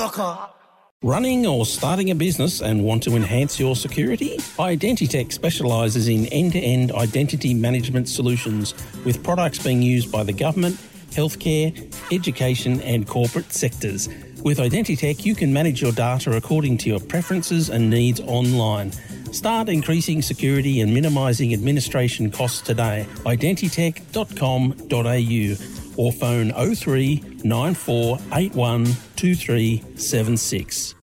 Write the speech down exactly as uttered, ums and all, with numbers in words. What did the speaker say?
Cockcocker. Running or starting a business and want to enhance your security? Identitech specialises in end-to-end identity management solutions with products being used by the government, healthcare, education and corporate sectors. With Identitech, you can manage your data according to your preferences and needs online. Start increasing security and minimising administration costs today. identitech dot com dot a u or phone oh three nine four eight one two three seven six.